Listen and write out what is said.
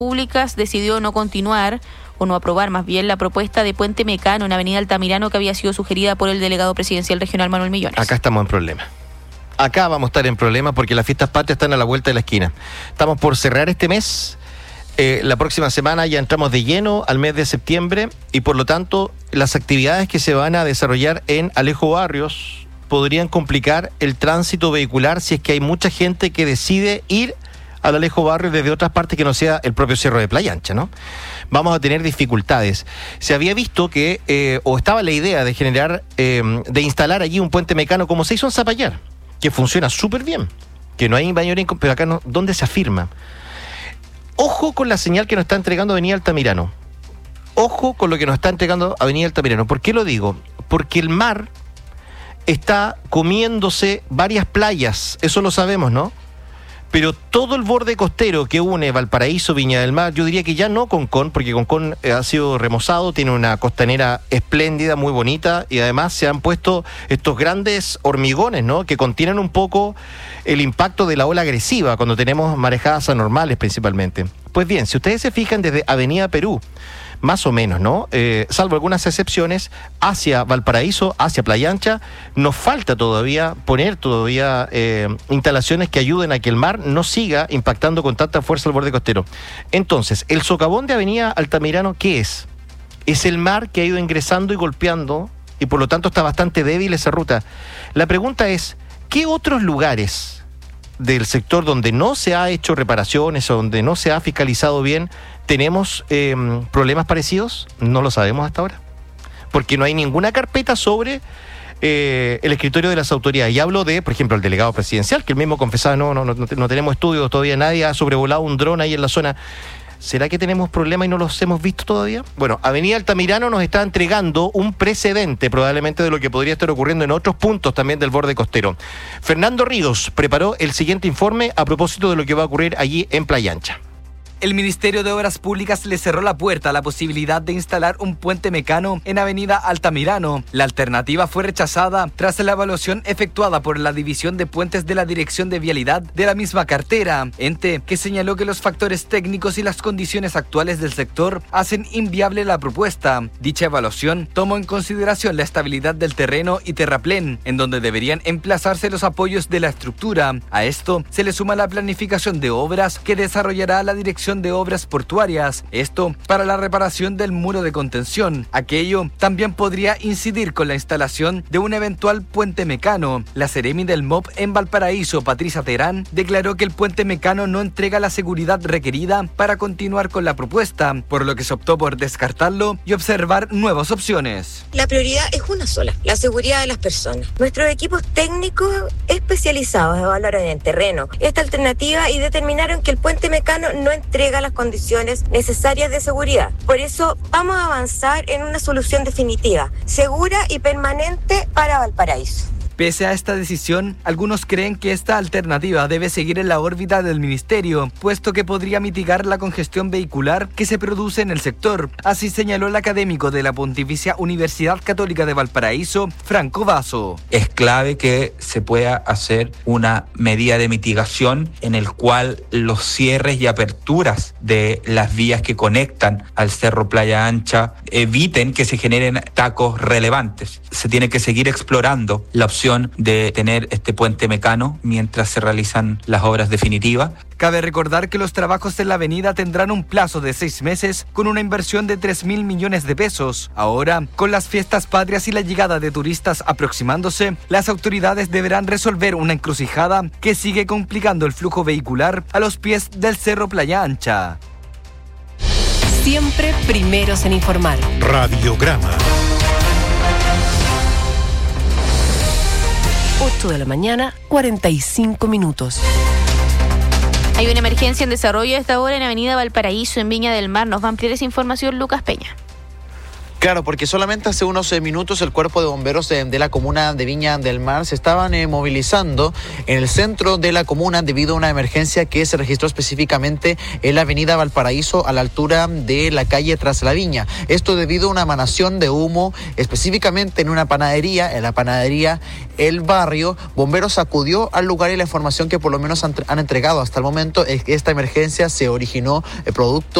Públicas decidió no continuar o no aprobar más bien la propuesta de puente Mecano en Avenida Altamirano que había sido sugerida por el delegado presidencial regional Manuel Millones. Acá estamos en problema. Acá vamos a estar en problema porque las fiestas patrias están a la vuelta de la esquina. Estamos por cerrar este mes. La próxima semana ya entramos de lleno al mes de septiembre y por lo tanto las actividades que se van a desarrollar en Alejo Barrios podrían complicar el tránsito vehicular si es que hay mucha gente que decide ir al Alejo Barrios desde otras partes que no sea el propio Cerro de Playa Ancha, ¿no? Vamos a tener dificultades. Se había visto que, o estaba la idea de generar, de instalar allí un puente Mecano como se hizo en Zapallar, que funciona súper bien, que no hay mayor inconveniente, pero acá no, ¿dónde se afirma? Ojo con la señal que nos está entregando Avenida Altamirano. Ojo con lo que nos está entregando Avenida Altamirano. ¿Por qué lo digo? Porque el mar está comiéndose varias playas, eso lo sabemos, ¿no? Pero todo el borde costero que une Valparaíso, Viña del Mar, yo diría que ya no Concón, porque Concón ha sido remozado, tiene una costanera espléndida, muy bonita, y además se han puesto estos grandes hormigones, ¿no? Que contienen un poco el impacto de la ola agresiva, cuando tenemos marejadas anormales principalmente. Pues bien, si ustedes se fijan desde Avenida Perú, más o menos, ¿no? Salvo algunas excepciones, hacia Valparaíso, hacia Playa Ancha, nos falta todavía poner instalaciones que ayuden a que el mar no siga impactando con tanta fuerza el borde costero. Entonces, el socavón de Avenida Altamirano, ¿qué es? Es el mar que ha ido ingresando y golpeando, y por lo tanto está bastante débil esa ruta. La pregunta es, ¿qué otros lugares del sector donde no se ha hecho reparaciones o donde no se ha fiscalizado bien, tenemos problemas parecidos? No lo sabemos hasta ahora, porque no hay ninguna carpeta sobre el escritorio de las autoridades. Y hablo de, por ejemplo, el delegado presidencial, que él mismo confesaba, no tenemos estudios todavía, nadie ha sobrevolado un dron ahí en la zona. ¿Será que tenemos problemas y no los hemos visto todavía? Bueno, Avenida Altamirano nos está entregando un precedente probablemente de lo que podría estar ocurriendo en otros puntos también del borde costero. Fernando Ríos preparó el siguiente informe a propósito de lo que va a ocurrir allí en Playa Ancha. El Ministerio de Obras Públicas le cerró la puerta a la posibilidad de instalar un puente Mecano en Avenida Altamirano. La alternativa fue rechazada tras la evaluación efectuada por la División de Puentes de la Dirección de Vialidad de la misma cartera, ente que señaló que los factores técnicos y las condiciones actuales del sector hacen inviable la propuesta. Dicha evaluación tomó en consideración la estabilidad del terreno y terraplén, en donde deberían emplazarse los apoyos de la estructura. A esto se le suma la planificación de obras que desarrollará la Dirección de Obras Portuarias, esto para la reparación del muro de contención. Aquello también podría incidir con la instalación de un eventual puente Mecano. La seremi del MOP en Valparaíso, Patricia Terán, declaró que el puente Mecano no entrega la seguridad requerida para continuar con la propuesta, por lo que se optó por descartarlo y observar nuevas opciones. La prioridad es una sola, la seguridad de las personas. Nuestros equipos técnicos especializados evaluaron en terreno esta alternativa y determinaron que el puente Mecano no entrega las condiciones necesarias de seguridad. Por eso vamos a avanzar en una solución definitiva, segura y permanente para Valparaíso. Pese a esta decisión, algunos creen que esta alternativa debe seguir en la órbita del ministerio, puesto que podría mitigar la congestión vehicular que se produce en el sector. Así señaló el académico de la Pontificia Universidad Católica de Valparaíso, Franco Vaso. Es clave que se pueda hacer una medida de mitigación en el cual los cierres y aperturas de las vías que conectan al Cerro Playa Ancha eviten que se generen tacos relevantes. Se tiene que seguir explorando la opción de tener este puente Mecano mientras se realizan las obras definitivas. Cabe recordar que los trabajos en la avenida tendrán un plazo de 6 meses con una inversión de 3.000 millones de pesos. Ahora, con las fiestas patrias y la llegada de turistas aproximándose, las autoridades deberán resolver una encrucijada que sigue complicando el flujo vehicular a los pies del Cerro Playa Ancha. Siempre primeros en informar. Radiograma. 8 de la mañana, 45 minutos. Hay una emergencia en desarrollo a esta hora en Avenida Valparaíso, en Viña del Mar. Nos va a ampliar esa información Lucas Peña. Claro, porque solamente hace unos minutos el cuerpo de bomberos de la comuna de Viña del Mar se estaban movilizando en el centro de la comuna debido a una emergencia que se registró específicamente en la avenida Valparaíso a la altura de la calle Tras la Viña. Esto debido a una emanación de humo específicamente en una panadería, en la panadería El Barrio. Bomberos acudió al lugar y la información que por lo menos han entregado hasta el momento es que esta emergencia se originó producto